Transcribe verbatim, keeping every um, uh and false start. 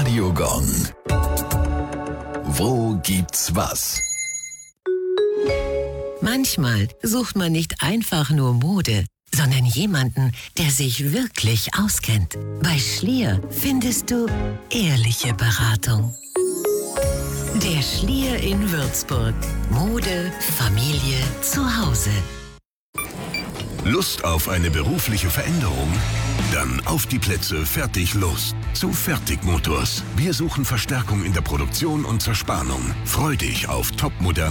Radio Gong. Wo gibt's was? Manchmal sucht man nicht einfach nur Mode, sondern jemanden, der sich wirklich auskennt. Bei Schlier findest du ehrliche Beratung. Der Schlier in Würzburg. Mode, Familie, Zuhause. Lust auf eine berufliche Veränderung? Dann auf die Plätze, fertig, los. Zu Fertig Motors. Wir suchen Verstärkung in der Produktion und Zerspannung. Freu dich auf topmoderne